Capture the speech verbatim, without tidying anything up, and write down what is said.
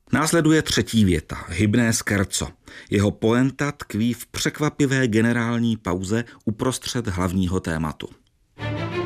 Následuje třetí věta, hybné scherzo. Jeho poenta tkví v překvapivé generální pauze uprostřed hlavního tématu.